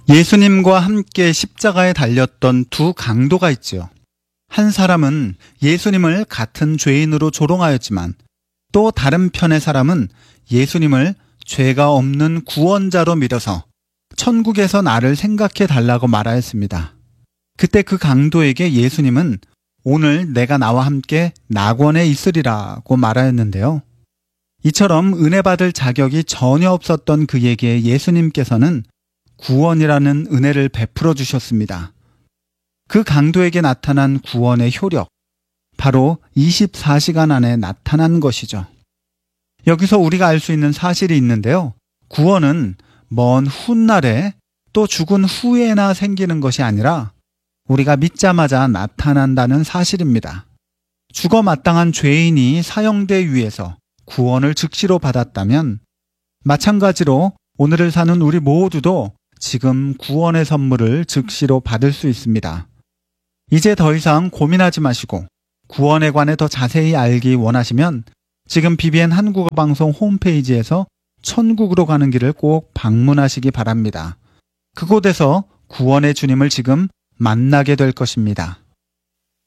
예수님과 함께 십자가에 달렸던 두 강도가 있지요. 한 사람은 예수님을 같은 죄인으로 조롱하였지만 또 다른 편의 사람은 예수님을 죄가 없는 구원자로 믿어서 천국에서 나를 생각해 달라고 말하였습니다. 그때 그 강도에게 예수님은 오늘 내가 나와 함께 낙원에 있으리라고 말하였는데요. 이처럼 은혜 받을 자격이 전혀 없었던 그에게 예수님께서는 구원이라는 은혜를 베풀어 주셨습니다. 그 강도에게 나타난 구원의 효력, 바로 24시간 안에 나타난 것이죠. 여기서 우리가 알 수 있는 사실이 있는데요. 구원은 먼 훗날에 또 죽은 후에나 생기는 것이 아니라 우리가 믿자마자 나타난다는 사실입니다. 죽어 마땅한 죄인이 사형대 위에서 구원을 즉시로 받았다면 마찬가지로 오늘을 사는 우리 모두도 지금 구원의 선물을 즉시로 받을 수 있습니다. 이제 더 이상 고민하지 마시고 구원에 관해 더 자세히 알기 원하시면 지금 BBN 한국어 방송 홈페이지에서 천국으로 가는 길을 꼭 방문하시기 바랍니다. 그곳에서 구원의 주님을 지금 만나게 될 것입니다.